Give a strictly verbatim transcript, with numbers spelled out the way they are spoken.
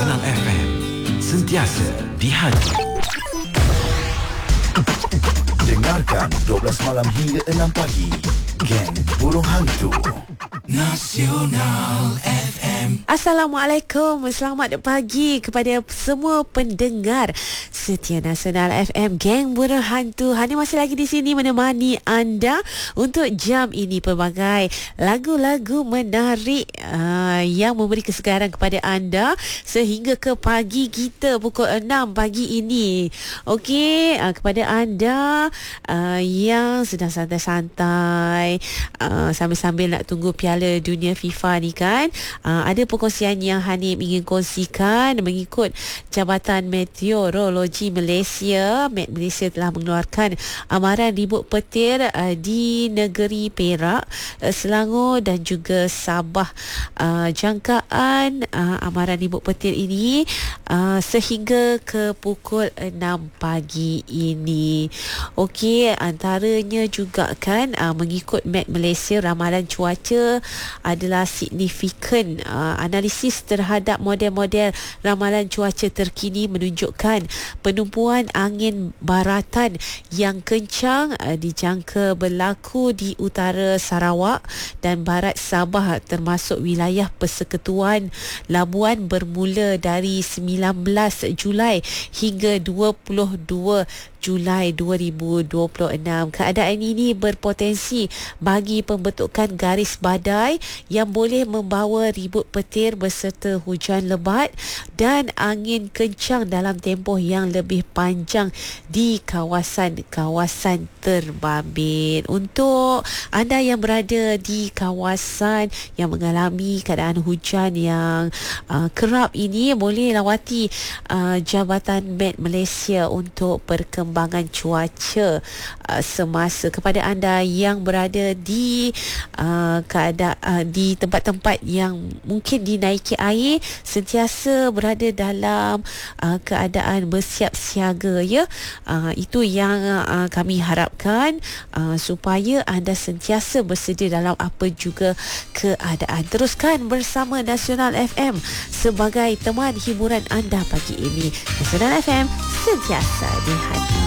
Nasional F M, sentiasa di hati. Dengarkan dua belas malam hingga enam pagi. Geng Burung Hantu Nasional F M. Assalamualaikum, selamat pagi kepada semua pendengar setia Nasional F M. Geng Burung Hantu Hani masih lagi di sini menemani anda untuk jam ini. Pelbagai lagu-lagu menarik uh, yang memberi kesegaran kepada anda sehingga ke pagi kita pukul enam pagi ini. Okey, uh, kepada anda uh, yang sedang santai-santai uh, sambil-sambil nak tunggu Piala Dunia FIFA ni kan, uh, ada perkongsian yang Hanif ingin kongsikan. Mengikut Jabatan Meteorologi Malaysia, Met Malaysia telah mengeluarkan amaran ribut petir uh, di negeri Perak, uh, Selangor dan juga Sabah. Uh, jangkaan uh, amaran ribut petir ini uh, sehingga ke pukul enam pagi ini. Okey, antaranya juga kan uh, mengikut Met Malaysia, ramalan cuaca adalah signifikan. Uh, analisis terhadap model-model ramalan cuaca terkini menunjukkan penumpuan angin baratan yang kencang uh, dijangka berlaku di utara Sarawak dan barat Sabah, termasuk wilayah Persekutuan Labuan bermula dari sembilan belas Julai hingga dua puluh dua Julai dua ribu dua puluh enam. Keadaan ini berpotensi bagi pembentukan garis badai yang boleh membawa ribut petir beserta hujan lebat dan angin kencang dalam tempoh yang lebih panjang di kawasan-kawasan terbabit. Untuk anda yang berada di kawasan yang mengalami keadaan hujan yang uh, kerap ini, boleh lawati uh, Jabatan Met Malaysia untuk perkembangan cuaca uh, semasa. Kepada anda yang berada di uh, keadaan uh, di tempat-tempat yang mungkin dinaiki air, sentiasa berada dalam uh, keadaan bersiap siaga ya. Uh, itu yang uh, kami harapkan uh, supaya anda sentiasa bersedia dalam apa juga keadaan. Teruskan bersama Nasional F M sebagai teman hiburan anda pagi ini. Nasional F M, sentiasa di hati.